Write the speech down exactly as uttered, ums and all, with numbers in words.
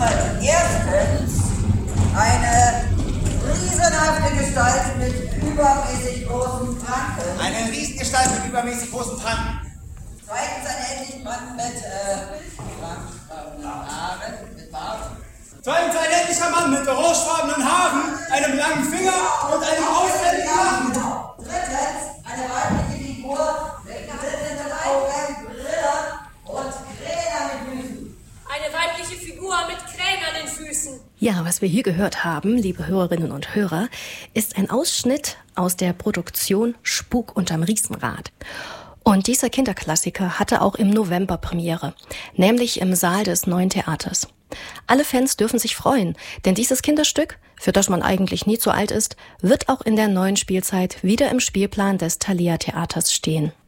Erstens eine riesenhafte Gestalt mit übermäßig großen Pranken. Eine Riesengestalt mit übermäßig großen Pranken. Zweitens ein endlich Mann mit, äh, Haaren, mit Bart. Zweitens ein endlicher Mann mit orangefarbenen Haaren, einem langen Finger und einem ausfälligen Lachen. Drittens eine weibliche Figur mit glitzernden Augen, Brille und Krähen an den Füßen. Eine weibliche Figur mit Krähen an den Füßen. Ja, was wir hier gehört haben, liebe Hörerinnen und Hörer, ist ein Ausschnitt aus der Produktion Spuk unterm Riesenrad. Und dieser Kinderklassiker hatte auch im November Premiere, nämlich im Saal des Neuen Theaters. Alle Fans dürfen sich freuen, denn dieses Kinderstück, für das man eigentlich nie zu alt ist, wird auch in der neuen Spielzeit wieder im Spielplan des Thalia Theaters stehen.